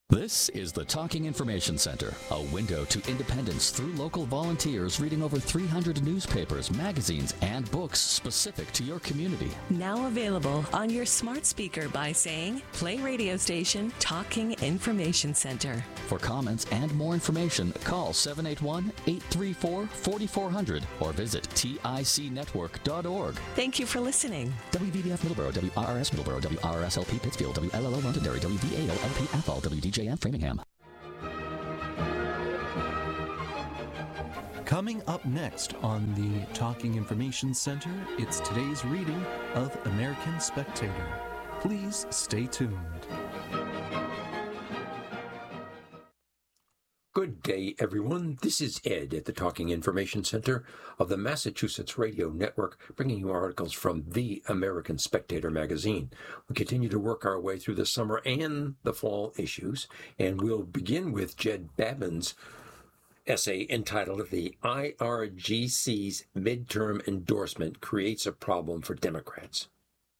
This is the Talking Information Center, a window to independence through local volunteers reading over 300 newspapers, magazines, and books specific to your community. Now available on your smart speaker by saying, play radio station Talking Information Center. For comments and more information, call 781-834-4400 or visit ticnetwork.org. Thank you for listening. WVVF Middleborough, WRRS Middleborough, WRSLP Pittsfield, WLLO Londonderry, WVAO-LP Athol, WDJM Framingham. Coming up next on the Talking Information Center, it's today's reading of American Spectator. Please stay tuned. Good day, everyone. This is Ed at the Talking Information Center of the Massachusetts Radio Network, bringing you articles from the American Spectator magazine. We continue to work our way through the summer and the fall issues, and we'll begin with Jed Babin's essay entitled "The IRGC's Midterm Endorsement Creates a Problem for Democrats."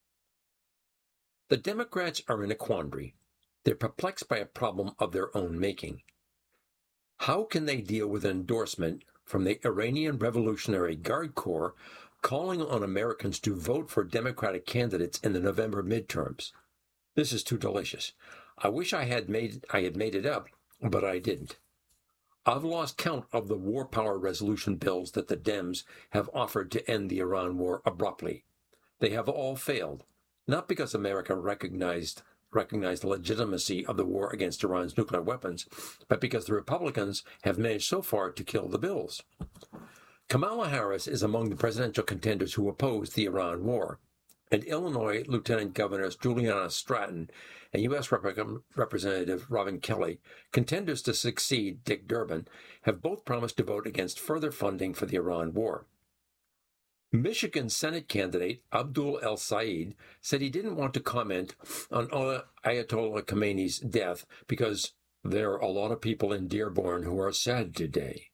The Democrats are in a quandary. They're perplexed by a problem of their own making. How can they deal with an endorsement from the Iranian Revolutionary Guard Corps calling on Americans to vote for Democratic candidates in the November midterms? This is too delicious. I wish I had made it up, but I didn't. I've lost count of the war power resolution bills that the Dems have offered to end the Iran war abruptly. They have all failed, not because America recognized the legitimacy of the war against Iran's nuclear weapons, but because the Republicans have managed so far to kill the bills. Kamala Harris is among the presidential contenders who oppose the Iran war, and Illinois Lieutenant Governors Juliana Stratton and U.S. Representative Robin Kelly, contenders to succeed Dick Durbin, have both promised to vote against further funding for the Iran war. Michigan Senate candidate Abdul El-Sayed said he didn't want to comment on Ayatollah Khamenei's death because there are a lot of people in Dearborn who are sad today.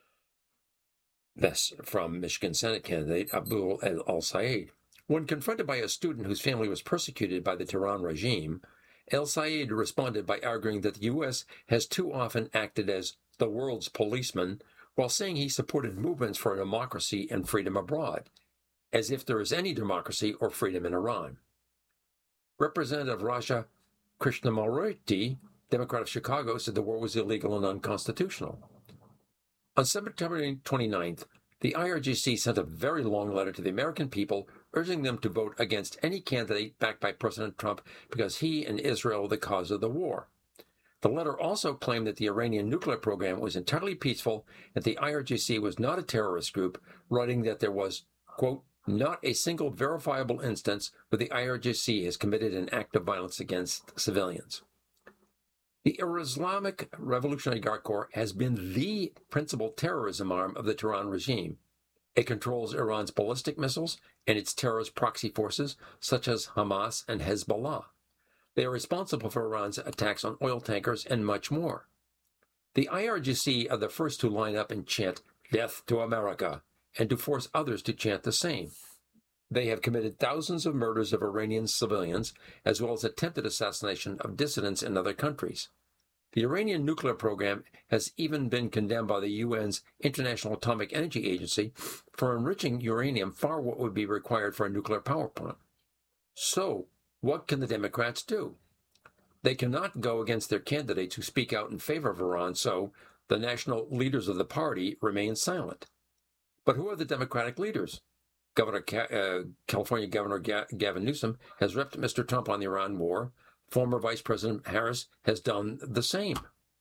That's from Michigan Senate candidate Abdul El-Sayed. When confronted by a student whose family was persecuted by the Tehran regime, El-Sayed responded by arguing that the U.S. has too often acted as the world's policeman, while saying he supported movements for democracy and freedom abroad, as if there is any democracy or freedom in Iran. Representative Raja Krishnamurthy, Democrat of Chicago, said the war was illegal and unconstitutional. On September 29th, the IRGC sent a very long letter to the American people urging them to vote against any candidate backed by President Trump because he and Israel are the cause of the war. The letter also claimed that the Iranian nuclear program was entirely peaceful and the IRGC was not a terrorist group, writing that there was, quote, not a single verifiable instance where the IRGC has committed an act of violence against civilians. The Islamic Revolutionary Guard Corps has been the principal terrorism arm of the Tehran regime. It controls Iran's ballistic missiles and its terrorist proxy forces, such as Hamas and Hezbollah. They are responsible for Iran's attacks on oil tankers and much more. The IRGC are the first to line up and chant, "Death to America," and to force others to chant the same. They have committed thousands of murders of Iranian civilians, as well as attempted assassination of dissidents in other countries. The Iranian nuclear program has even been condemned by the UN's International Atomic Energy Agency for enriching uranium far what would be required for a nuclear power plant. So, what can the Democrats do? They cannot go against their candidates who speak out in favor of Iran, so the national leaders of the party remain silent. But who are the Democratic leaders? California Governor Gavin Newsom has ripped Mr. Trump on the Iran war. Former Vice President Harris has done the same.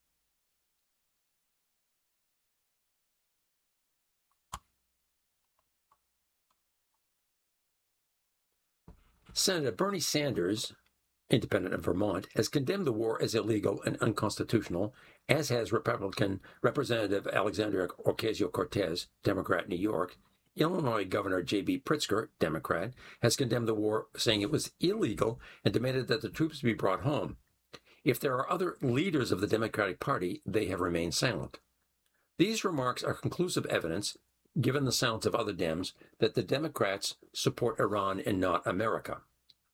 Senator Bernie Sanders, independent of Vermont, has condemned the war as illegal and unconstitutional, as has Republican Representative Alexandria Ocasio-Cortez, Democrat, New York. Illinois Governor J.B. Pritzker, Democrat, has condemned the war, saying it was illegal and demanded that the troops be brought home. If there are other leaders of the Democratic Party, they have remained silent. These remarks are conclusive evidence, given the silence of other Dems, that the Democrats support Iran and not America.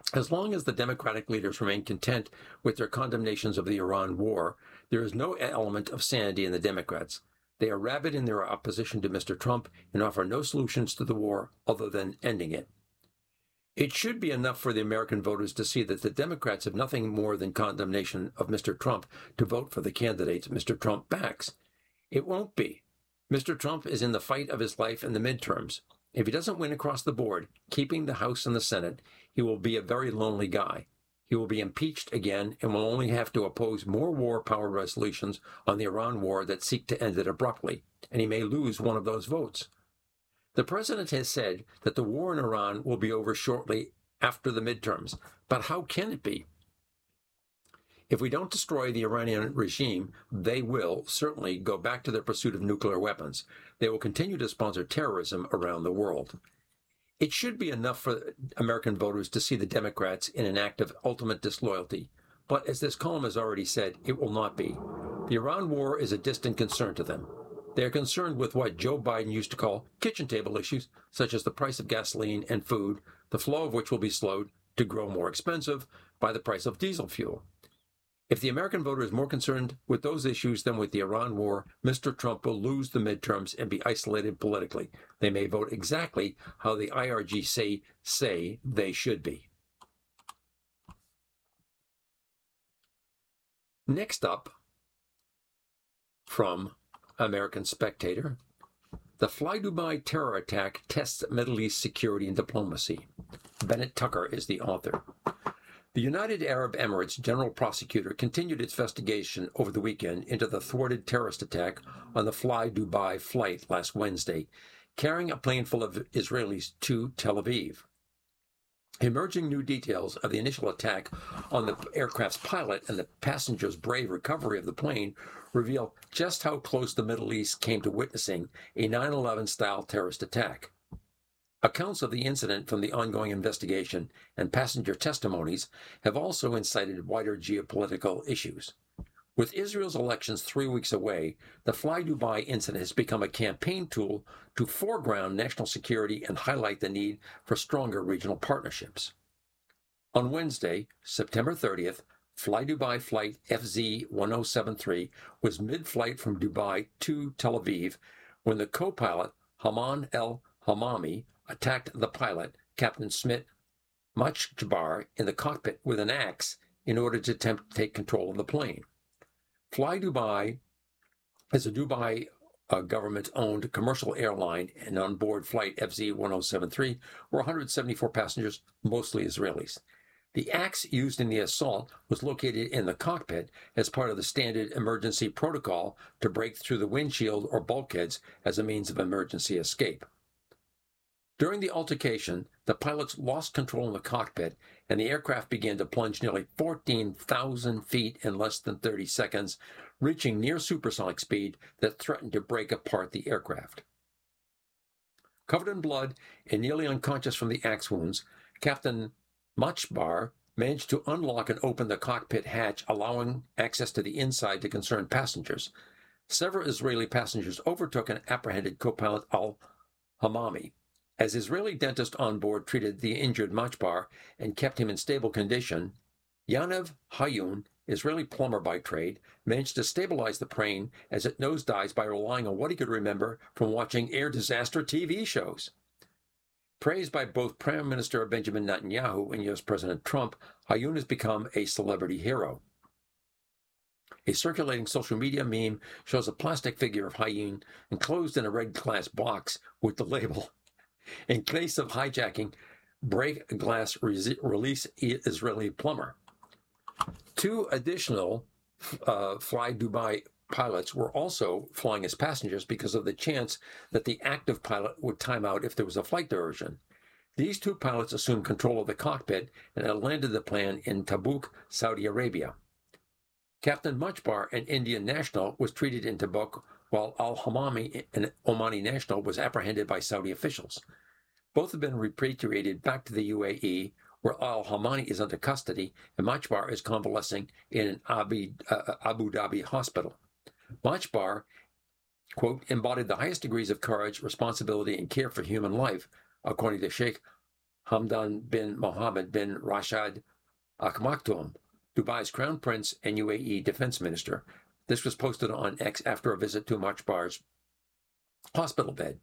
As long as the Democratic leaders remain content with their condemnations of the Iran war, there is no element of sanity in the Democrats. They are rabid in their opposition to Mr. Trump and offer no solutions to the war other than ending it. It should be enough for the American voters to see that the Democrats have nothing more than condemnation of Mr. Trump to vote for the candidates Mr. Trump backs. It won't be. Mr. Trump is in the fight of his life in the midterms. If he doesn't win across the board, keeping the House and the Senate, he will be a very lonely guy. He will be impeached again and will only have to oppose more war power resolutions on the Iran war that seek to end it abruptly, and he may lose one of those votes. The president has said that the war in Iran will be over shortly after the midterms, but how can it be? If we don't destroy the Iranian regime, they will certainly go back to their pursuit of nuclear weapons. They will continue to sponsor terrorism around the world. It should be enough for American voters to see the Democrats in an act of ultimate disloyalty. But as this column has already said, it will not be. The Iran war is a distant concern to them. They are concerned with what Joe Biden used to call kitchen table issues, such as the price of gasoline and food, the flow of which will be slowed to grow more expensive by the price of diesel fuel. If the American voter is more concerned with those issues than with the Iran war, Mr. Trump will lose the midterms and be isolated politically. They may vote exactly how the IRGC say they should be. Next up, from American Spectator, the Fly Dubai terror attack tests Middle East security and diplomacy. Bennett Tucker is the author. The United Arab Emirates General Prosecutor continued its investigation over the weekend into the thwarted terrorist attack on the Fly Dubai flight last Wednesday, carrying a plane full of Israelis to Tel Aviv. Emerging new details of the initial attack on the aircraft's pilot and the passenger's brave recovery of the plane reveal just how close the Middle East came to witnessing a 9/11-style terrorist attack. Accounts of the incident from the ongoing investigation and passenger testimonies have also incited wider geopolitical issues. With Israel's elections 3 weeks away, the Fly Dubai incident has become a campaign tool to foreground national security and highlight the need for stronger regional partnerships. On Wednesday, September 30th, Fly Dubai flight FZ1073 was mid-flight from Dubai to Tel Aviv when the co-pilot, Haman El-Hamami, attacked the pilot, Captain Smit Machbar, in the cockpit with an axe in order to attempt to take control of the plane. Fly Dubai is a Dubai government-owned commercial airline, and on board flight FZ1073 were 174 passengers, mostly Israelis. The axe used in the assault was located in the cockpit as part of the standard emergency protocol to break through the windshield or bulkheads as a means of emergency escape. During the altercation, the pilots lost control in the cockpit, and the aircraft began to plunge nearly 14,000 feet in less than 30 seconds, reaching near supersonic speed that threatened to break apart the aircraft. Covered in blood and nearly unconscious from the axe wounds, Captain Machbar managed to unlock and open the cockpit hatch, allowing access to the inside to concerned passengers. Several Israeli passengers overtook and apprehended co-pilot Al-Hamami. As Israeli dentist on board treated the injured Machbar and kept him in stable condition, Yaniv Hayun, Israeli plumber by trade, managed to stabilize the plane as it nosedives by relying on what he could remember from watching air disaster TV shows. Praised by both Prime Minister Benjamin Netanyahu and U.S. President Trump, Hayun has become a celebrity hero. A circulating social media meme shows a plastic figure of Hayun enclosed in a red glass box with the label, "In case of hijacking, break glass release Israeli plumber." 2 additional Fly Dubai pilots were also flying as passengers because of the chance that the active pilot would time out if there was a flight diversion. These 2 pilots assumed control of the cockpit and had landed the plane in Tabuk, Saudi Arabia. Captain Machbar, an Indian national, was treated in Tabuk, while Al-Hamami, an Omani national, was apprehended by Saudi officials. Both have been repatriated back to the UAE, where Al-Hamani is under custody, and Machbar is convalescing in an Abu Dhabi hospital. Machbar, quote, embodied the highest degrees of courage, responsibility, and care for human life, according to Sheikh Hamdan bin Mohammed bin Rashid Al Maktoum, Dubai's crown prince and UAE defense minister. This was posted on X after a visit to Majbar's hospital bed.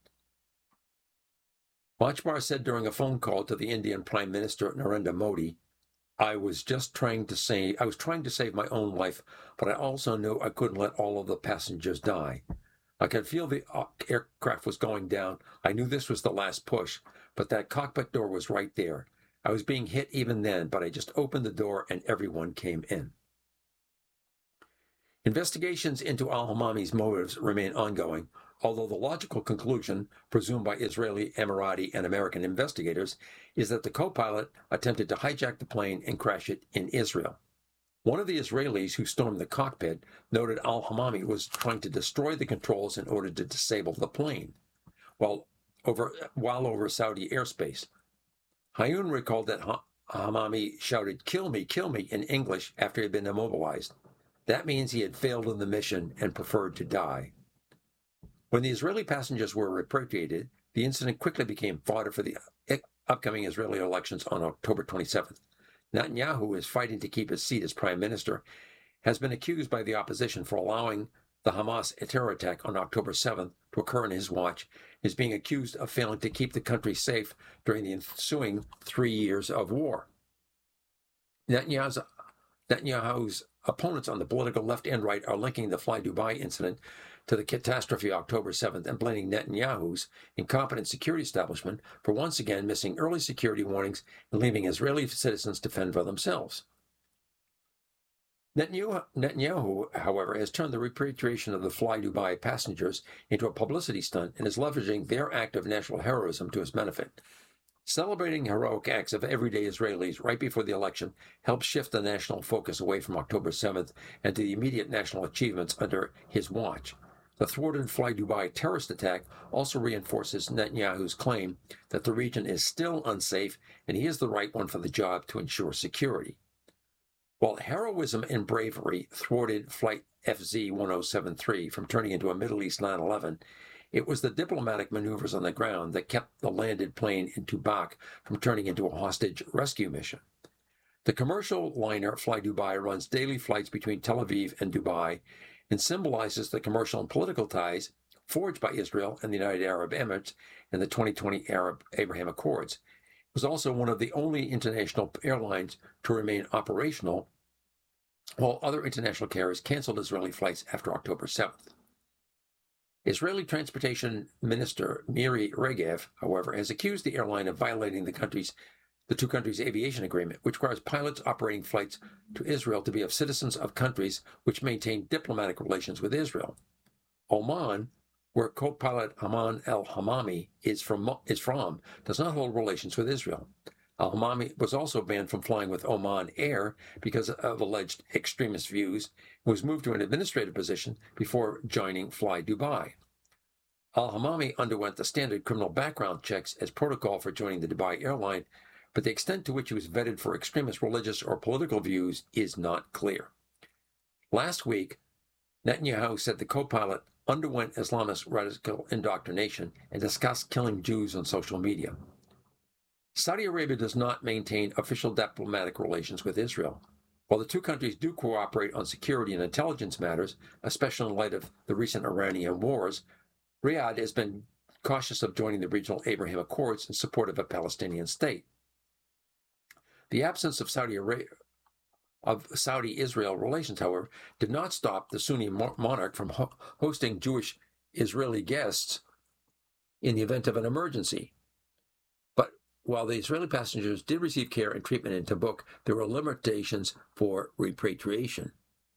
Majbar said during a phone call to the Indian Prime Minister Narendra Modi, I was trying to save my own life, but I also knew I couldn't let all of the passengers die. I could feel the aircraft was going down. I knew this was the last push, but that cockpit door was right there. I was being hit even then, but I just opened the door and everyone came in. Investigations into al-Hamami's motives remain ongoing, although the logical conclusion, presumed by Israeli, Emirati, and American investigators, is that the co-pilot attempted to hijack the plane and crash it in Israel. One of the Israelis who stormed the cockpit noted al-Hamami was trying to destroy the controls in order to disable the plane while over Saudi airspace. Hayun recalled that Hamami shouted, kill me," in English after he had been immobilized. That means he had failed in the mission and preferred to die. When the Israeli passengers were repatriated, the incident quickly became fodder for the upcoming Israeli elections on October 27th. Netanyahu, who is fighting to keep his seat as prime minister, has been accused by the opposition for allowing the Hamas terror attack on October 7th to occur in his watch, is being accused of failing to keep the country safe during the ensuing 3 years of war. Netanyahu's opponents on the political left and right are linking the Fly Dubai incident to the catastrophe October 7th and blaming Netanyahu's incompetent security establishment for once again missing early security warnings and leaving Israeli citizens to fend for themselves. Netanyahu, however, has turned the repatriation of the Fly Dubai passengers into a publicity stunt and is leveraging their act of national heroism to his benefit. Celebrating heroic acts of everyday Israelis right before the election helps shift the national focus away from October 7th and to the immediate national achievements under his watch. The thwarted Fly Dubai terrorist attack also reinforces Netanyahu's claim that the region is still unsafe and he is the right one for the job to ensure security. While heroism and bravery thwarted Flight FZ-1073 from turning into a Middle East 9/11, it was the diplomatic maneuvers on the ground that kept the landed plane in Tubak from turning into a hostage rescue mission. The commercial liner Fly Dubai runs daily flights between Tel Aviv and Dubai and symbolizes the commercial and political ties forged by Israel and the United Arab Emirates in the 2020 Abraham Accords. It was also one of the only international airlines to remain operational, while other international carriers canceled Israeli flights after October 7th. Israeli Transportation Minister Miri Regev, however, has accused the airline of violating the two countries' aviation agreement, which requires pilots operating flights to Israel to be of citizens of countries which maintain diplomatic relations with Israel. Oman, where co-pilot Haman al-Hamami is from, does not hold relations with Israel. Al-Hamami was also banned from flying with Oman Air because of alleged extremist views and was moved to an administrative position before joining Fly Dubai. Al-Hamami underwent the standard criminal background checks as protocol for joining the Dubai airline, but the extent to which he was vetted for extremist religious or political views is not clear. Last week, Netanyahu said the co-pilot underwent Islamist radical indoctrination and discussed killing Jews on social media. Saudi Arabia does not maintain official diplomatic relations with Israel. While the two countries do cooperate on security and intelligence matters, especially in light of the recent Iranian wars, Riyadh has been cautious of joining the regional Abraham Accords in support of a Palestinian state. The absence of Saudi-Israel relations, however, did not stop the Sunni monarch from hosting Jewish Israeli guests in the event of an emergency. But while the Israeli passengers did receive care and treatment in Tabuk, there were limitations for repatriation.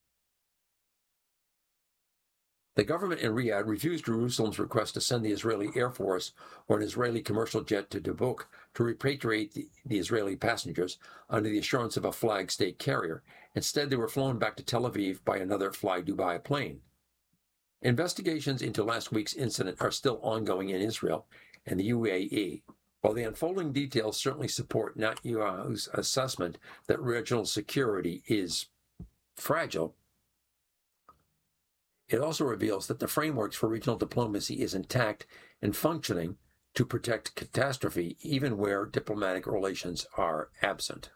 The government in Riyadh refused Jerusalem's request to send the Israeli Air Force or an Israeli commercial jet to Tabuk to repatriate the Israeli passengers under the assurance of a flag state carrier. Instead, they were flown back to Tel Aviv by another Fly Dubai plane. Investigations into last week's incident are still ongoing in Israel and the UAE. While the unfolding details certainly support Netanyahu's assessment that regional security is fragile, it also reveals that the frameworks for regional diplomacy is intact and functioning to protect catastrophe even where diplomatic relations are absent.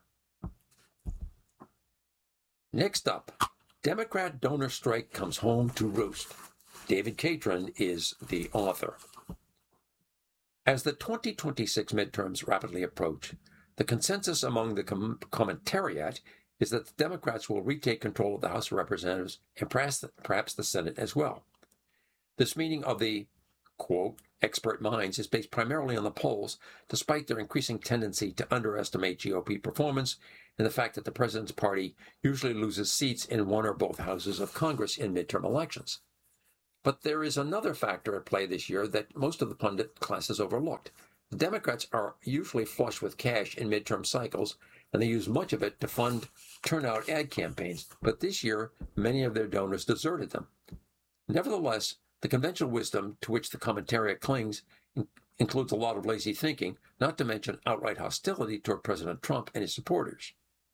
Next up, Democrat donor strike comes home to roost. David Catron is the author. As the 2026 midterms rapidly approach, the consensus among the commentariat is that the Democrats will retake control of the House of Representatives and perhaps the Senate as well. This meeting of the, quote, expert minds is based primarily on the polls, despite their increasing tendency to underestimate GOP performance and the fact that the president's party usually loses seats in one or both houses of Congress in midterm elections. But there is another factor at play this year that most of the pundit class has overlooked. The Democrats are usually flush with cash in midterm cycles, and they use much of it to fund turnout ad campaigns, but this year, many of their donors deserted them. Nevertheless, the conventional wisdom to which the commentariat clings includes a lot of lazy thinking, not to mention outright hostility toward President Trump and his supporters.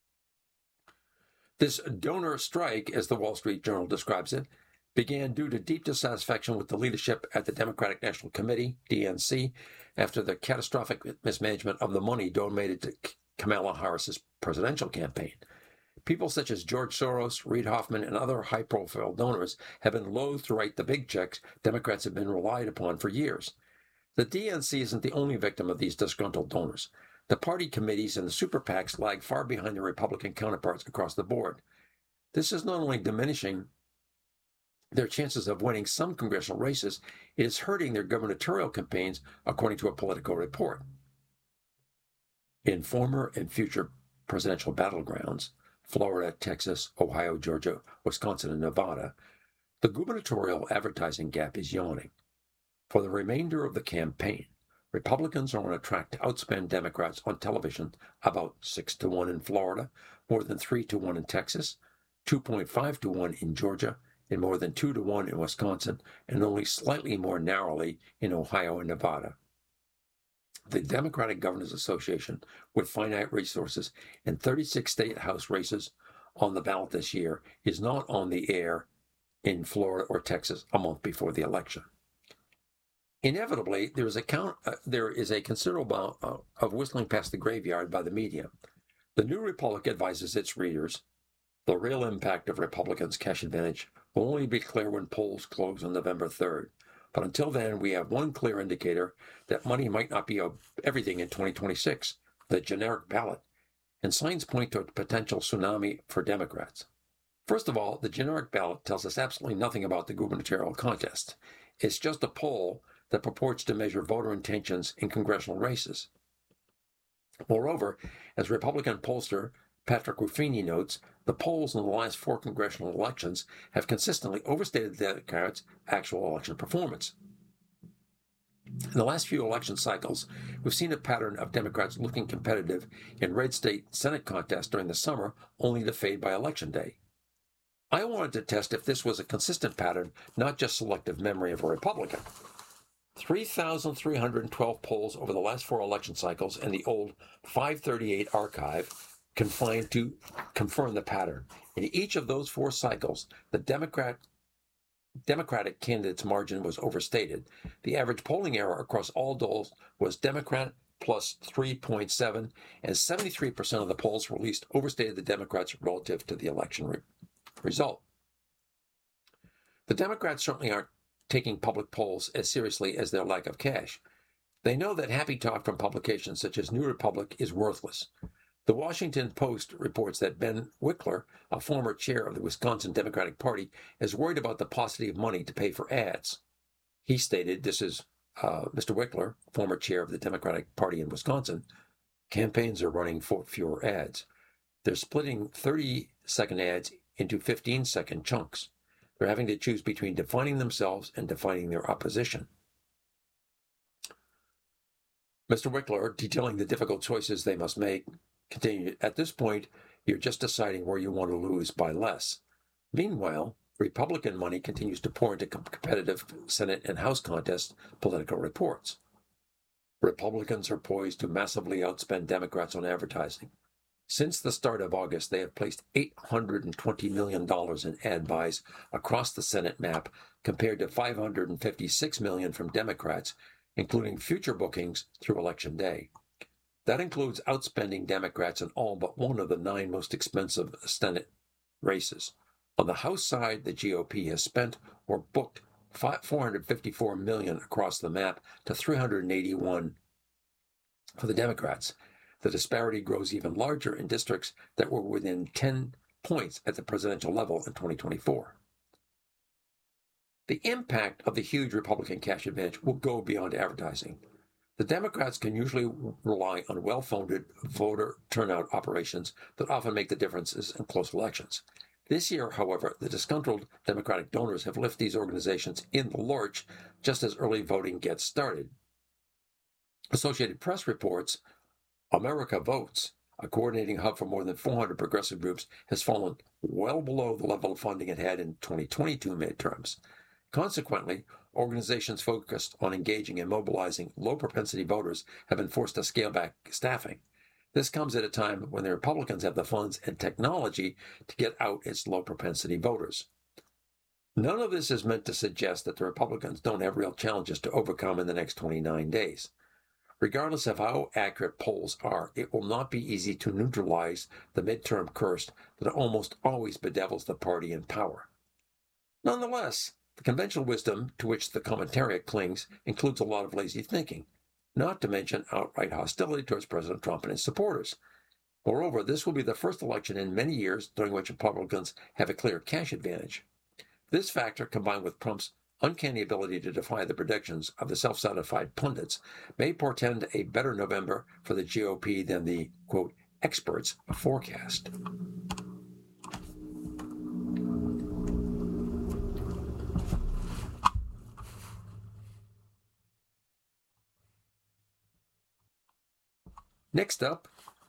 This donor strike, as the Wall Street Journal describes it, began due to deep dissatisfaction with the leadership at the Democratic National Committee, DNC, after the catastrophic mismanagement of the money donated to Kamala Harris's presidential campaign. People such as George Soros, Reid Hoffman, and other high-profile donors have been loath to write the big checks Democrats have been relied upon for years. The DNC isn't the only victim of these disgruntled donors. The party committees and the super PACs lag far behind their Republican counterparts across the board. This is not only diminishing their chances of winning some congressional races, it is hurting their gubernatorial campaigns, according to a Politico report. In former and future presidential battlegrounds, Florida, Texas, Ohio, Georgia, Wisconsin, and Nevada, the gubernatorial advertising gap is yawning. For the remainder of the campaign, Republicans are on a track to outspend Democrats on television about 6-1 in Florida, more than 3-1 in Texas, 2.5-1 in Georgia, and more than 2-1 in Wisconsin, and only slightly more narrowly in Ohio and Nevada. The Democratic Governors Association, with finite resources and 36 state house races on the ballot this year, is not on the air in Florida or Texas a month before the election. Inevitably, there is a considerable amount of whistling past the graveyard by the media. The New Republic advises its readers, the real impact of Republicans' cash advantage will only be clear when polls close on November 3rd. But until then, we have one clear indicator that money might not be everything in 2026, the generic ballot, and signs point to a potential tsunami for Democrats. First of all, the generic ballot tells us absolutely nothing about the gubernatorial contest. It's just a poll that purports to measure voter intentions in congressional races. Moreover, as Republican pollster Patrick Ruffini notes, the polls in the last 4 congressional elections have consistently overstated the Democrats' actual election performance. In the last few election cycles, we've seen a pattern of Democrats looking competitive in red state Senate contests during the summer, only to fade by Election Day. I wanted to test if this was a consistent pattern, not just selective memory of a Republican. 3,312 polls over the last 4 election cycles and the old 538 archive confined to confirm the pattern. In each of those 4 cycles, the Democratic candidate's margin was overstated. The average polling error across all dolls was Democrat plus 3.7, and 73% of the polls released overstated the Democrats relative to the election result. The Democrats certainly aren't taking public polls as seriously as their lack of cash. They know that happy talk from publications such as New Republic is worthless. The Washington Post reports that Ben Wickler, a former chair of the Wisconsin Democratic Party, is worried about the paucity of money to pay for ads. He stated, this is Mr. Wickler, former chair of the Democratic Party in Wisconsin, campaigns are running for fewer ads. They're splitting 30-second ads into 15-second chunks. They're having to choose between defining themselves and defining their opposition. Mr. Wickler, detailing the difficult choices they must make, continued, at this point, you're just deciding where you want to lose by less. Meanwhile, Republican money continues to pour into competitive Senate and House contests, Politico reports. Republicans are poised to massively outspend Democrats on advertising. Since the start of August, they have placed $820 million in ad buys across the Senate map, compared to $556 million from Democrats including future bookings through Election Day. That includes outspending Democrats in all but one of the 9 most expensive Senate races. On the House side, the GOP has spent or booked $454 million across the map to $381 for the Democrats. The disparity grows even larger in districts that were within 10 points at the presidential level in 2024. The impact of the huge Republican cash advantage will go beyond advertising. The Democrats can usually rely on well-funded voter turnout operations that often make the differences in close elections. This year, however, the disgruntled Democratic donors have left these organizations in the lurch just as early voting gets started. Associated Press reports America Votes, a coordinating hub for more than 400 progressive groups, has fallen well below the level of funding it had in 2022 midterms. Consequently, organizations focused on engaging and mobilizing low-propensity voters have been forced to scale back staffing. This comes at a time when the Republicans have the funds and technology to get out its low-propensity voters. None of this is meant to suggest that the Republicans don't have real challenges to overcome in the next 29 days. Regardless of how accurate polls are, it will not be easy to neutralize the midterm curse that almost always bedevils the party in power. Nonetheless, the conventional wisdom to which the commentariat clings includes a lot of lazy thinking, not to mention outright hostility towards President Trump and his supporters. Moreover, this will be the first election in many years during which Republicans have a clear cash advantage. This factor, combined with Trump's uncanny ability to defy the predictions of the self-satisfied pundits, may portend a better November for the GOP than the, quote, experts forecast. Next up,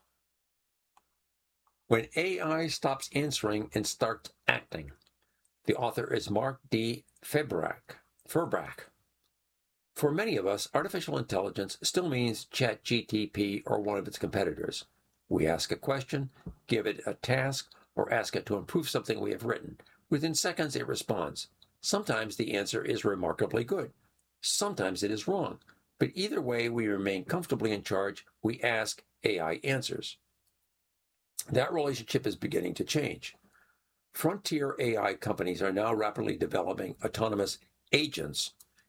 when AI stops answering and starts acting. The author is Mark D. Furbrack. For many of us, artificial intelligence still means ChatGPT or one of its competitors. We ask a question, give it a task, or ask it to improve something we have written. Within seconds, it responds. Sometimes the answer is remarkably good. Sometimes it is wrong. But either way, we remain comfortably in charge. We ask, AI answers. That relationship is beginning to change. Frontier AI companies are now rapidly developing autonomous agents,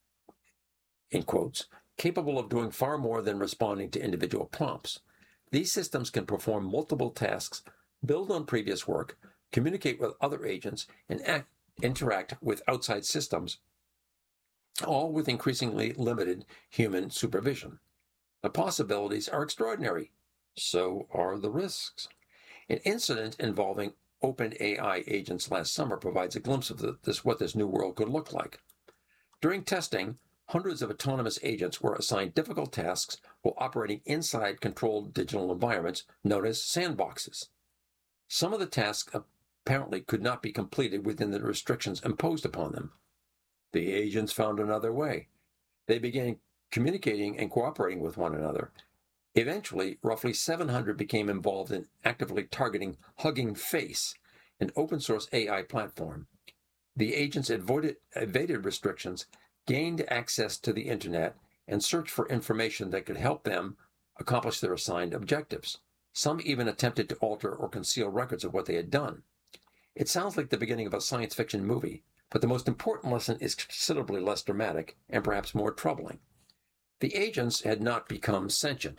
in quotes, capable of doing far more than responding to individual prompts. These systems can perform multiple tasks, build on previous work, communicate with other agents, and interact with outside systems, all with increasingly limited human supervision. The possibilities are extraordinary. So are the risks. An incident involving OpenAI agents last summer provides a glimpse of what this new world could look like. During testing, hundreds of autonomous agents were assigned difficult tasks while operating inside controlled digital environments known as sandboxes. Some of the tasks apparently could not be completed within the restrictions imposed upon them. The agents found another way. They began communicating and cooperating with one another. Eventually, roughly 700 became involved in actively targeting Hugging Face, an open-source AI platform. The agents evaded restrictions, gained access to the internet, and searched for information that could help them accomplish their assigned objectives. Some even attempted to alter or conceal records of what they had done. It sounds like the beginning of a science fiction movie, but the most important lesson is considerably less dramatic and perhaps more troubling. The agents had not become sentient.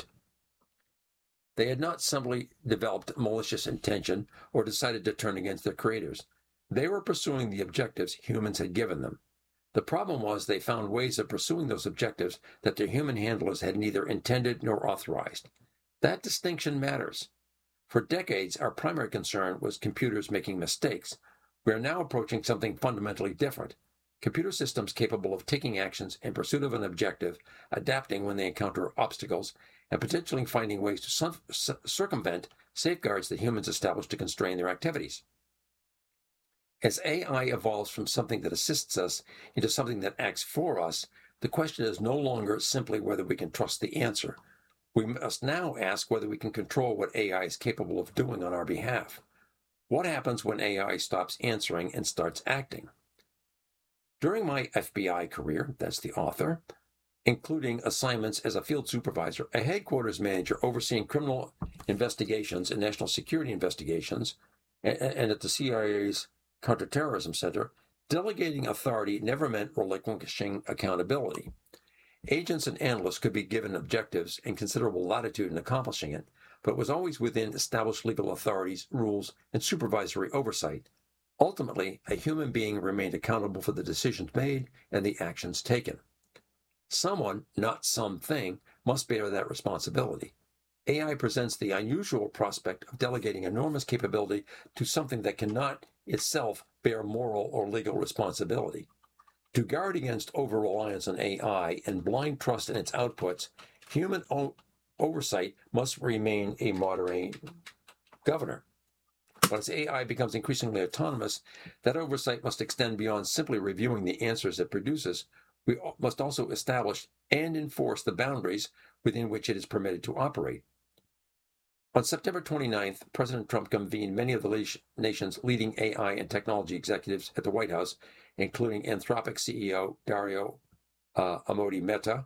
They had not simply developed malicious intention or decided to turn against their creators. They were pursuing the objectives humans had given them. The problem was they found ways of pursuing those objectives that their human handlers had neither intended nor authorized. That distinction matters. For decades, our primary concern was computers making mistakes. We are now approaching something fundamentally different. Computer systems capable of taking actions in pursuit of an objective, adapting when they encounter obstacles, and potentially finding ways to circumvent safeguards that humans establish to constrain their activities. As AI evolves from something that assists us into something that acts for us, the question is no longer simply whether we can trust the answer. We must now ask whether we can control what AI is capable of doing on our behalf. What happens when AI stops answering and starts acting? During my FBI career, that's the author, including assignments as a field supervisor, a headquarters manager overseeing criminal investigations and national security investigations, and at the CIA's Counterterrorism Center, delegating authority never meant relinquishing accountability. Agents and analysts could be given objectives and considerable latitude in accomplishing it, but it was always within established legal authorities, rules, and supervisory oversight. Ultimately, a human being remained accountable for the decisions made and the actions taken. Someone, not something, must bear that responsibility. AI presents the unusual prospect of delegating enormous capability to something that cannot itself bear moral or legal responsibility. To guard against over-reliance on AI and blind trust in its outputs, human oversight must remain a moderating governor. But as AI becomes increasingly autonomous, that oversight must extend beyond simply reviewing the answers it produces. We must also establish and enforce the boundaries within which it is permitted to operate. On September 29th, President Trump convened many of the nation's leading AI and technology executives at the White House, including Anthropic CEO Dario Amodei, Meta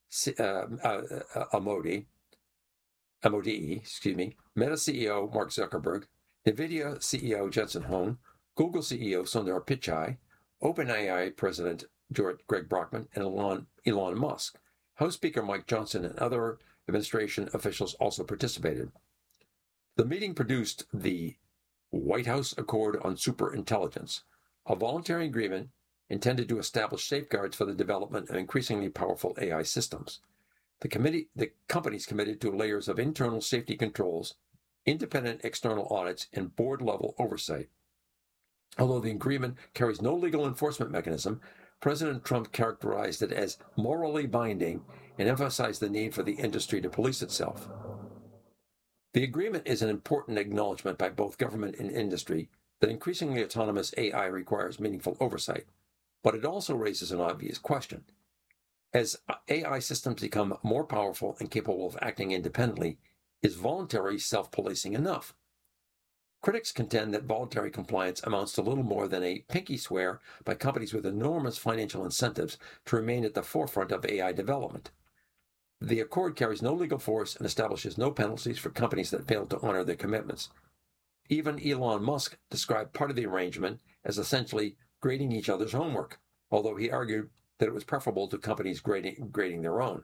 CEO Mark Zuckerberg, NVIDIA CEO Jensen Huang, Google CEO Sundar Pichai, OpenAI President Greg Brockman, and Elon Musk. House Speaker Mike Johnson and other administration officials also participated. The meeting produced the White House Accord on Superintelligence, a voluntary agreement intended to establish safeguards for the development of increasingly powerful AI systems. The companies committed to layers of internal safety controls, independent external audits, and board-level oversight. Although the agreement carries no legal enforcement mechanism, President Trump characterized it as morally binding and emphasized the need for the industry to police itself. The agreement is an important acknowledgement by both government and industry that increasingly autonomous AI requires meaningful oversight, but it also raises an obvious question. As AI systems become more powerful and capable of acting independently, is voluntary self-policing enough? Critics contend that voluntary compliance amounts to little more than a pinky swear by companies with enormous financial incentives to remain at the forefront of AI development. The accord carries no legal force and establishes no penalties for companies that fail to honor their commitments. Even Elon Musk described part of the arrangement as essentially grading each other's homework, although he argued that it was preferable to companies grading their own.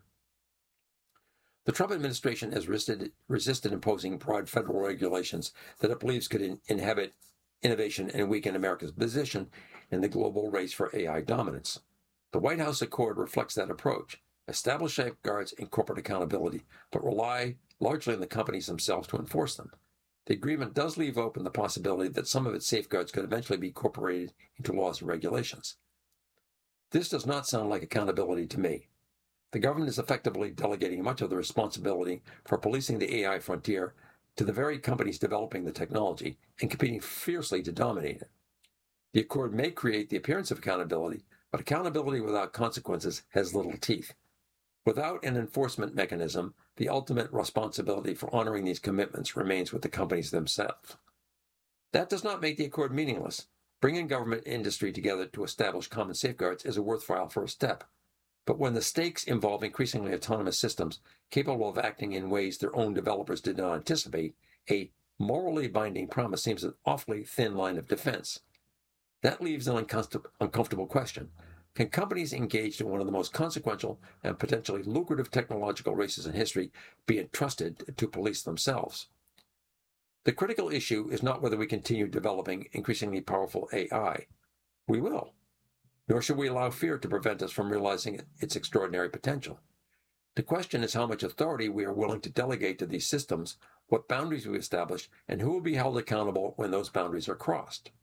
The Trump administration has resisted imposing broad federal regulations that it believes could inhibit innovation and weaken America's position in the global race for AI dominance. The White House Accord reflects that approach, establish safeguards and corporate accountability, but rely largely on the companies themselves to enforce them. The agreement does leave open the possibility that some of its safeguards could eventually be incorporated into laws and regulations. This does not sound like accountability to me. The government is effectively delegating much of the responsibility for policing the AI frontier to the very companies developing the technology and competing fiercely to dominate it. The accord may create the appearance of accountability, but accountability without consequences has little teeth. Without an enforcement mechanism, the ultimate responsibility for honoring these commitments remains with the companies themselves. That does not make the accord meaningless. Bringing government and industry together to establish common safeguards is a worthwhile first step. But when the stakes involve increasingly autonomous systems capable of acting in ways their own developers did not anticipate, a morally binding promise seems an awfully thin line of defense. That leaves an uncomfortable question. Can companies engaged in one of the most consequential and potentially lucrative technological races in history be entrusted to police themselves? The critical issue is not whether we continue developing increasingly powerful AI. We will. Nor should we allow fear to prevent us from realizing its extraordinary potential. The question is how much authority we are willing to delegate to these systems, what boundaries we establish, and who will be held accountable when those boundaries are crossed.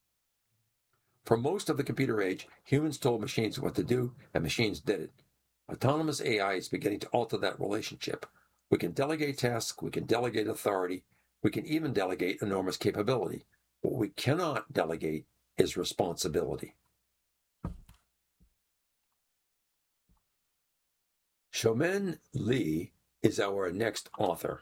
For most of the computer age, humans told machines what to do, and machines did it. Autonomous AI is beginning to alter that relationship. We can delegate tasks, we can delegate authority, we can even delegate enormous capability. What we cannot delegate is responsibility. Xiaomen Li is our next author.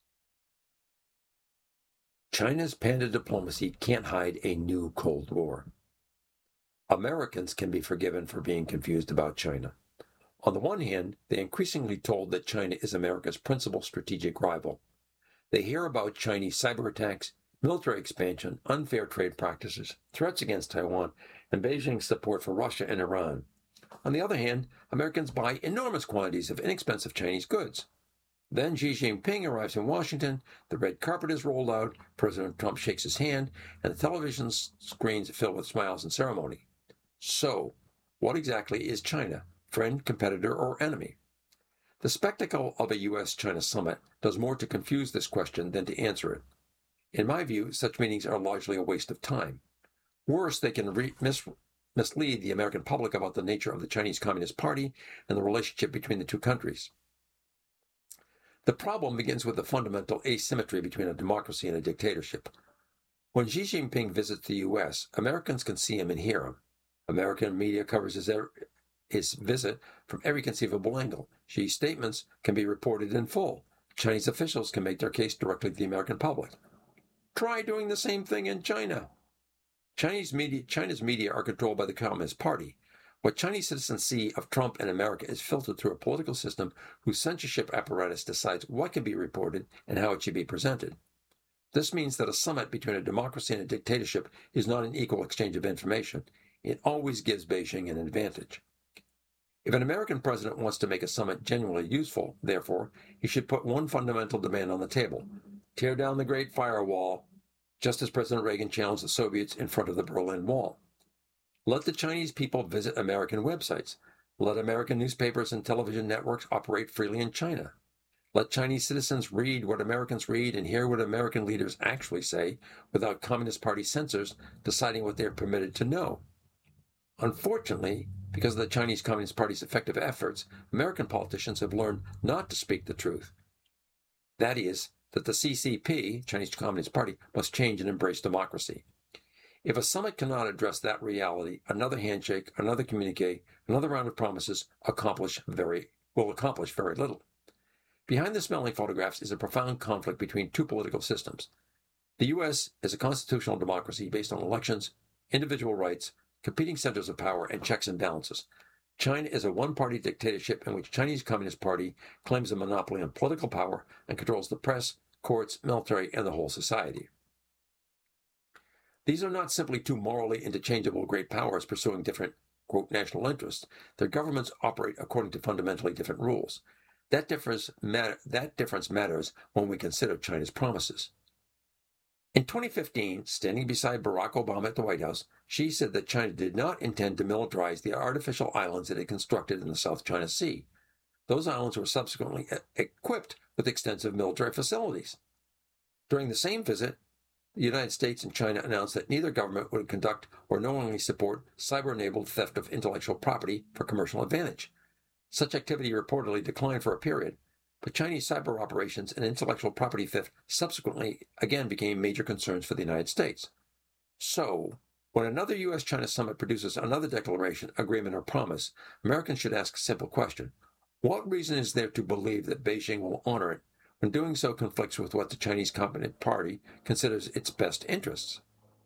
China's panda diplomacy can't hide a new Cold War. Americans can be forgiven for being confused about China. On the one hand, they are increasingly told that China is America's principal strategic rival. They hear about Chinese cyber attacks, military expansion, unfair trade practices, threats against Taiwan, and Beijing's support for Russia and Iran. On the other hand, Americans buy enormous quantities of inexpensive Chinese goods. Then Xi Jinping arrives in Washington, the red carpet is rolled out, President Trump shakes his hand, and the television screens fill with smiles and ceremony. So, what exactly is China? Friend, competitor, or enemy? The spectacle of a U.S.-China summit does more to confuse this question than to answer it. In my view, such meetings are largely a waste of time. Worse, they can mislead the American public about the nature of the Chinese Communist Party and the relationship between the two countries. The problem begins with the fundamental asymmetry between a democracy and a dictatorship. When Xi Jinping visits the U.S., Americans can see him and hear him. American media covers his visit from every conceivable angle. Xi's statements can be reported in full. Chinese officials can make their case directly to the American public. Try doing the same thing in China. China's media are controlled by the Communist Party. What Chinese citizens see of Trump and America is filtered through a political system whose censorship apparatus decides what can be reported and how it should be presented. This means that a summit between a democracy and a dictatorship is not an equal exchange of information. It always gives Beijing an advantage. If an American president wants to make a summit genuinely useful, therefore, he should put one fundamental demand on the table: tear down the Great Firewall, just as President Reagan challenged the Soviets in front of the Berlin Wall. Let the Chinese people visit American websites. Let American newspapers and television networks operate freely in China. Let Chinese citizens read what Americans read and hear what American leaders actually say without Communist Party censors deciding what they are permitted to know. Unfortunately, because of the Chinese Communist Party's effective efforts, American politicians have learned not to speak the truth. That is, that the CCP, Chinese Communist Party, must change and embrace democracy. If a summit cannot address that reality, another handshake, another communique, another round of promises will accomplish very little. Behind the smelling photographs is a profound conflict between two political systems. The U.S. is a constitutional democracy based on elections, individual rights, competing centers of power, and checks and balances. China is a one-party dictatorship in which Chinese Communist Party claims a monopoly on political power and controls the press, courts, military, and the whole society. These are not simply two morally interchangeable great powers pursuing different, quote, national interests. Their governments operate according to fundamentally different rules. That difference matters when we consider China's promises. In 2015, standing beside Barack Obama at the White House, Xi said that China did not intend to militarize the artificial islands it had constructed in the South China Sea. Those islands were subsequently equipped with extensive military facilities. During the same visit, the United States and China announced that neither government would conduct or knowingly support cyber-enabled theft of intellectual property for commercial advantage. Such activity reportedly declined for a period, but Chinese cyber operations and intellectual property theft subsequently again became major concerns for the United States. So, when another U.S.-China summit produces another declaration, agreement, or promise, Americans should ask a simple question: what reason is there to believe that Beijing will honor it when doing so conflicts with what the Chinese Communist Party considers its best interests?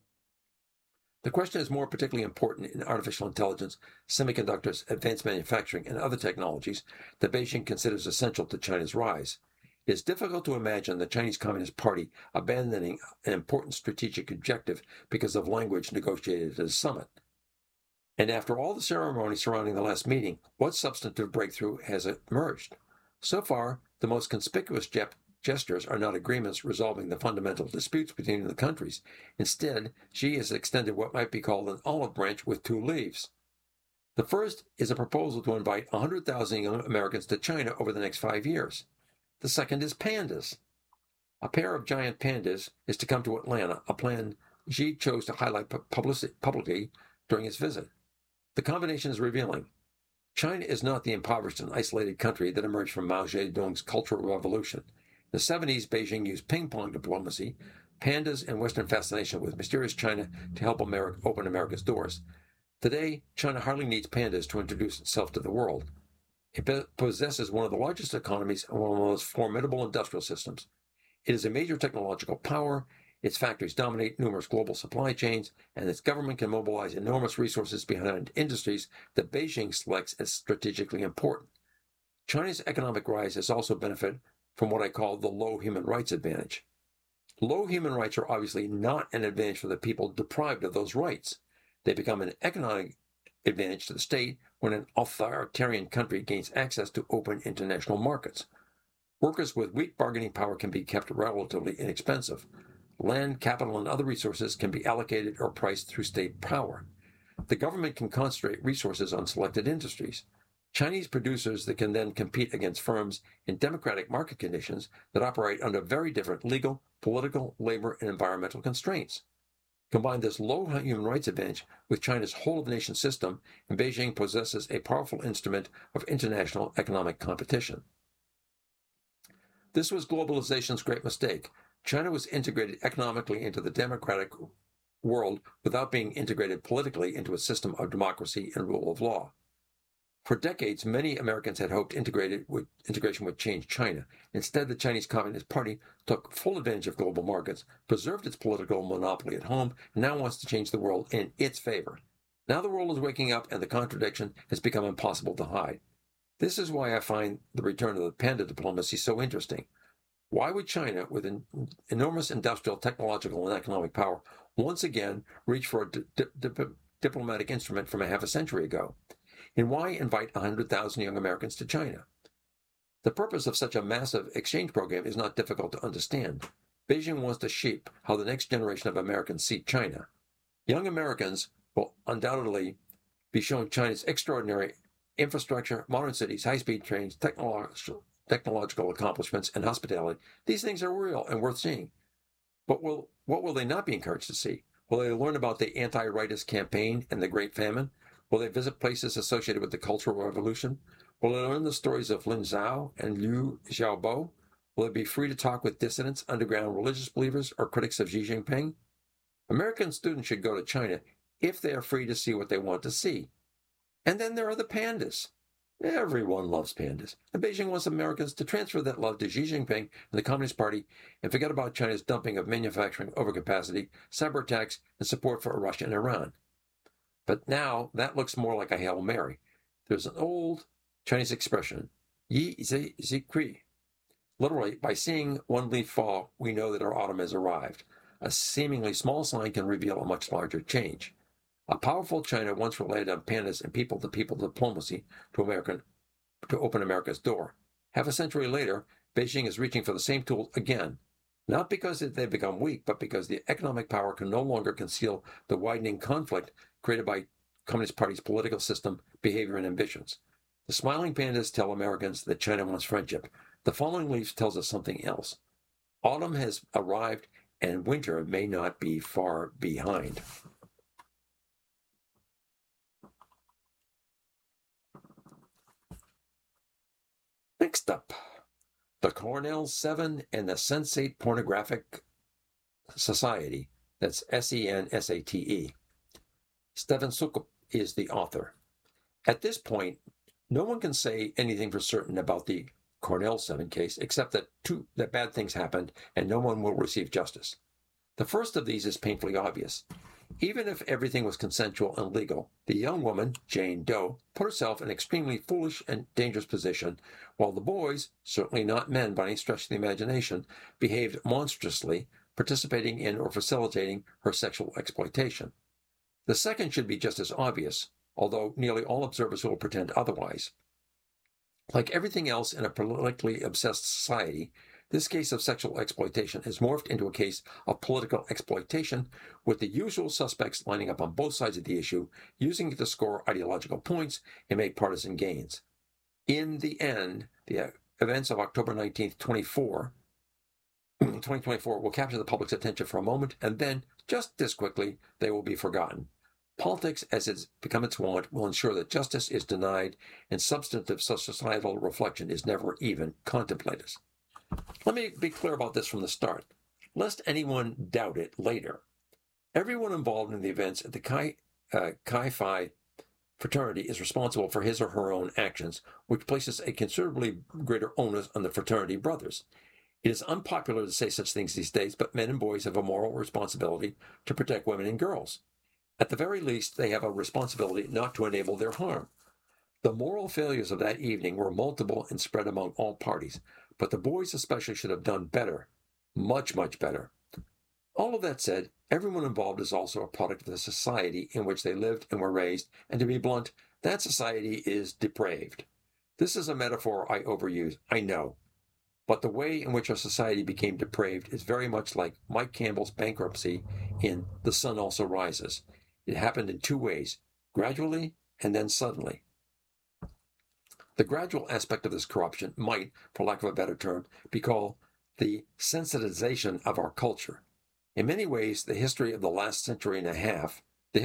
The question is more particularly important in artificial intelligence, semiconductors, advanced manufacturing, and other technologies that Beijing considers essential to China's rise. It is difficult to imagine the Chinese Communist Party abandoning an important strategic objective because of language negotiated at a summit. And after all the ceremony surrounding the last meeting, what substantive breakthrough has emerged? So far, the most conspicuous gestures are not agreements resolving the fundamental disputes between the countries. Instead, Xi has extended what might be called an olive branch with two leaves. The first is a proposal to invite 100,000 young Americans to China over the next 5 years. The second is pandas. A pair of giant pandas is to come to Atlanta, a plan Xi chose to highlight publicly during his visit. The combination is revealing. China is not the impoverished and isolated country that emerged from Mao Zedong's Cultural Revolution. In the 70s, Beijing used ping-pong diplomacy, pandas, and Western fascination with mysterious China to help America open America's doors. Today, China hardly needs pandas to introduce itself to the world. It possesses one of the largest economies and one of the most formidable industrial systems. It is a major technological power. its factories dominate numerous global supply chains, and its government can mobilize enormous resources behind industries that Beijing selects as strategically important. China's economic rise has also benefited from what I call the low human rights advantage. Low human rights are obviously not an advantage for the people deprived of those rights. They become an economic advantage to the state when an authoritarian country gains access to open international markets. Workers with weak bargaining power can be kept relatively inexpensive. Land, capital, and other resources can be allocated or priced through state power. The government can concentrate resources on selected industries. Chinese producers that can then compete against firms in democratic market conditions that operate under very different legal, political, labor, and environmental constraints. Combine this low human rights advantage with China's whole-of-nation system, and Beijing possesses a powerful instrument of international economic competition. This was globalization's great mistake. China was integrated economically into the democratic world without being integrated politically into a system of democracy and rule of law. For decades, many Americans had hoped integration would change China. Instead, the Chinese Communist Party took full advantage of global markets, preserved its political monopoly at home, and now wants to change the world in its favor. Now the world is waking up, and the contradiction has become impossible to hide. This is why I find the return of the panda diplomacy so interesting. Why would China, with an enormous industrial, technological, and economic power, once again reach for a diplomatic instrument from a half a century ago? And why invite 100,000 young Americans to China? The purpose of such a massive exchange program is not difficult to understand. Beijing wants to shape how the next generation of Americans see China. Young Americans will undoubtedly be shown China's extraordinary infrastructure, modern cities, high-speed trains, technological accomplishments, and hospitality. These things are real and worth seeing. But what will they not be encouraged to see? Will they learn about the anti-rightist campaign and the Great Famine? Will they visit places associated with the Cultural Revolution? Will they learn the stories of Lin Zhao and Liu Xiaobo? Will they be free to talk with dissidents, underground religious believers, or critics of Xi Jinping? American students should go to China if they are free to see what they want to see. And then there are the pandas. Everyone loves pandas. And Beijing wants Americans to transfer that love to Xi Jinping and the Communist Party and forget about China's dumping of manufacturing overcapacity, cyber attacks, and support for Russia and Iran. But now that looks more like a Hail Mary. There's an old Chinese expression, Yi zi zi kui. Literally, by seeing one leaf fall, we know that our autumn has arrived. A seemingly small sign can reveal a much larger change. A powerful China once relied on pandas and people-to-people diplomacy to open America's door. Half a century later, Beijing is reaching for the same tool again. Not because they've become weak, but because the economic power can no longer conceal the widening conflict created by Communist Party's political system, behavior, and ambitions. The smiling pandas tell Americans that China wants friendship. The falling leaves tells us something else. Autumn has arrived, and winter may not be far behind. Next up, the Cornell 7 and the Sensate Pornographic Society. That's SENSATE. Steven Sukup is the author. At this point, no one can say anything for certain about the Cornell 7 case, except that bad things happened and no one will receive justice. The first of these is painfully obvious. Even if everything was consensual and legal, the young woman, Jane Doe, put herself in an extremely foolish and dangerous position, while the boys, certainly not men by any stretch of the imagination, behaved monstrously, participating in or facilitating her sexual exploitation. The second should be just as obvious, although nearly all observers will pretend otherwise. Like everything else in a politically obsessed society, this case of sexual exploitation has morphed into a case of political exploitation, with the usual suspects lining up on both sides of the issue, using it to score ideological points and make partisan gains. In the end, the events of October 19th, 2024 will capture the public's attention for a moment, and then, just as quickly, they will be forgotten. Politics, as it's become its wont, will ensure that justice is denied and substantive societal reflection is never even contemplated. Let me be clear about this from the start, lest anyone doubt it later. Everyone involved in the events at the Chi Phi fraternity is responsible for his or her own actions, which places a considerably greater onus on the fraternity brothers. It is unpopular to say such things these days, but men and boys have a moral responsibility to protect women and girls. At the very least, they have a responsibility not to enable their harm. The moral failures of that evening were multiple and spread among all parties, but the boys especially should have done better, much, much better. All of that said, everyone involved is also a product of the society in which they lived and were raised, and to be blunt, that society is depraved. This is a metaphor I overuse, I know, but the way in which our society became depraved is very much like Mike Campbell's bankruptcy in The Sun Also Rises. It happened in two ways, gradually and then suddenly. The gradual aspect of this corruption might, for lack of a better term, be called the sensitization of our culture. In many ways, the history of the last century and a half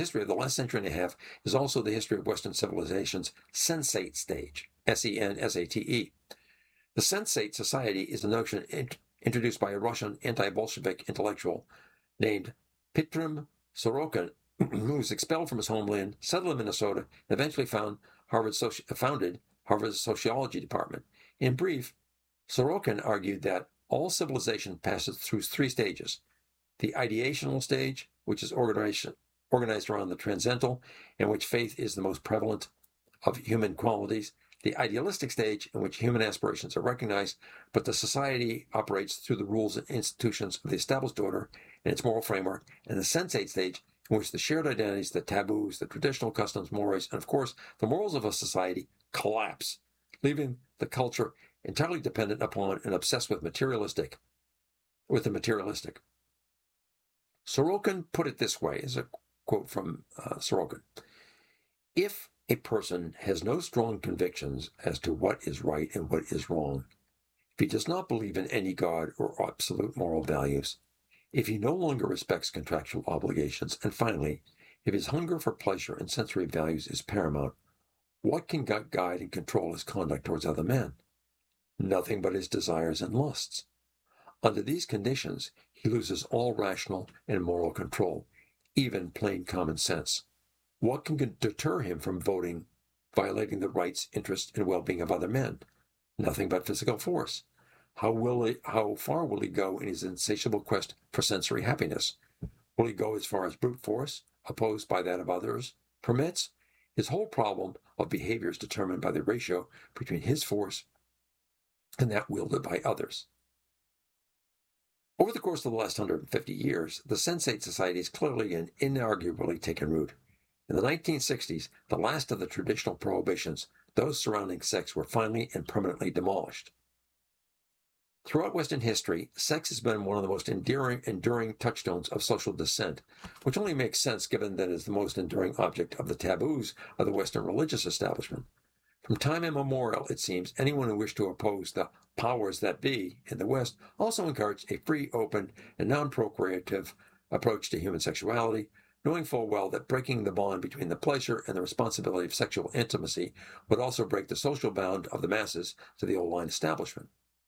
is also the history of Western civilization's sensate stage, S-E-N-S-A-T-E. The sensate society is a notion introduced by a Russian anti-Bolshevik intellectual named Petrum Sorokin, who was expelled from his homeland, settled in Minnesota, and eventually founded Harvard's sociology department. In brief, Sorokin argued that all civilization passes through three stages: the ideational stage, which is organized around the transcendental, in which faith is the most prevalent of human qualities; the idealistic stage, in which human aspirations are recognized, but the society operates through the rules and institutions of the established order and its moral framework; and the sensate stage, in which the shared identities, the taboos, the traditional customs, mores, and of course the morals of a society collapse, leaving the culture entirely dependent upon and obsessed with the materialistic. Sorokin put it this way, as a quote from Sorokin: if a person has no strong convictions as to what is right and what is wrong, if he does not believe in any God or absolute moral values, if he no longer respects contractual obligations, and finally, if his hunger for pleasure and sensory values is paramount, what can guide and control his conduct towards other men? Nothing but his desires and lusts. Under these conditions, he loses all rational and moral control, even plain common sense. What can deter him from violating the rights, interests, and well-being of other men? Nothing but physical force. How far will he go in his insatiable quest for sensory happiness? Will he go as far as brute force, opposed by that of others, permits? His whole problem of behavior is determined by the ratio between his force and that wielded by others. Over the course of the last 150 years, the sensate society has clearly and inarguably taken root. In the 1960s, the last of the traditional prohibitions, those surrounding sex, were finally and permanently demolished. Throughout Western history, sex has been one of the most enduring touchstones of social dissent, which only makes sense given that it is the most enduring object of the taboos of the Western religious establishment. From time immemorial, it seems, anyone who wished to oppose the powers that be in the West also encouraged a free, open, and non-procreative approach to human sexuality, knowing full well that breaking the bond between the pleasure and the responsibility of sexual intimacy would also break the social bound of the masses to the old line establishment.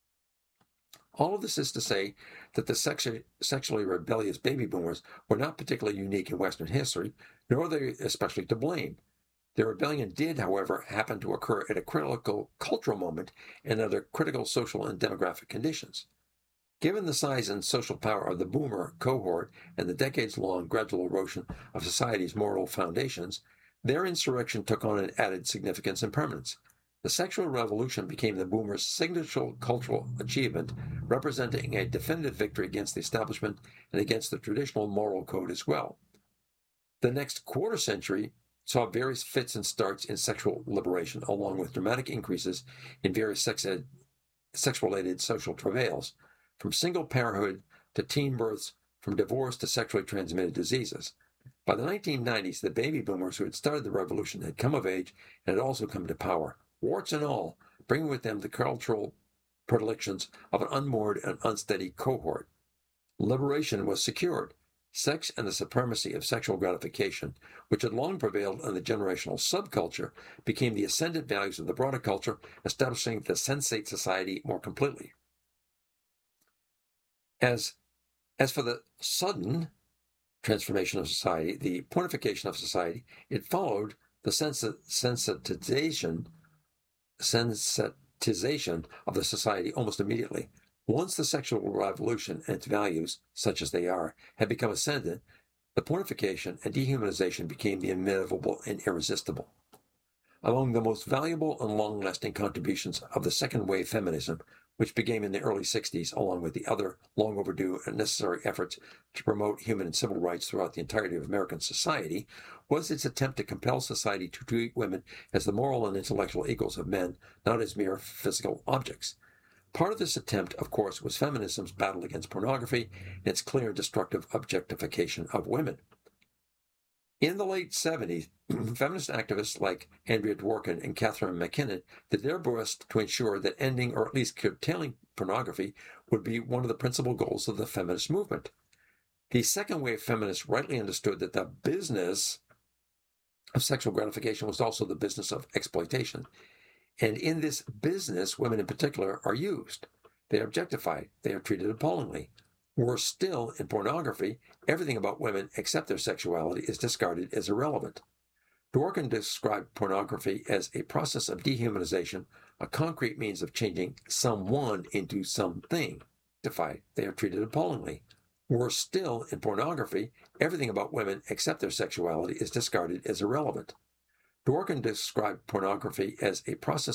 All of this is to say that the sexually rebellious baby boomers were not particularly unique in Western history, nor are they especially to blame. Their rebellion did, however, happen to occur at a critical cultural moment and under critical social and demographic conditions. Given the size and social power of the boomer cohort and the decades-long gradual erosion of society's moral foundations, their insurrection took on an added significance and permanence. The sexual revolution became the boomers' signature cultural achievement, representing a definitive victory against the establishment and against the traditional moral code as well. The next quarter century saw various fits and starts in sexual liberation, along with dramatic increases in various sex-related social travails, from single parenthood to teen births, from divorce to sexually transmitted diseases. By the 1990s, the baby boomers who had started the revolution had come of age and had also come to power, warts and all, bringing with them the cultural predilections of an unmoored and unsteady cohort. Liberation was secured. Sex and the supremacy of sexual gratification, which had long prevailed in the generational subculture, became the ascendant values of the broader culture, establishing the sensate society more completely. As for the sudden transformation of society, the pornification of society, it followed the sensitization of the society almost immediately. Once the sexual revolution and its values, such as they are, had become ascendant, the pornification and dehumanization became the inevitable and irresistible. Among the most valuable and long-lasting contributions of the second wave feminism, which began in the early 60s, along with the other long overdue and necessary efforts to promote human and civil rights throughout the entirety of American society, was its attempt to compel society to treat women as the moral and intellectual equals of men, not as mere physical objects. Part of this attempt, of course, was feminism's battle against pornography and its clear and destructive objectification of women. In the late 70s, feminist activists like Andrea Dworkin and Catherine McKinnon did their best to ensure that ending or at least curtailing pornography would be one of the principal goals of the feminist movement. The second wave feminists rightly understood that the business of sexual gratification was also the business of exploitation. And in this business, women in particular are used. They are objectified. They are treated appallingly. Worse still, in pornography, everything about women except their sexuality is discarded as irrelevant. Dworkin described pornography as a process of dehumanization, a concrete means of changing someone into something. They are treated appallingly. Worse still, in pornography, everything about women except their sexuality is discarded as irrelevant. Dworkin described pornography as a process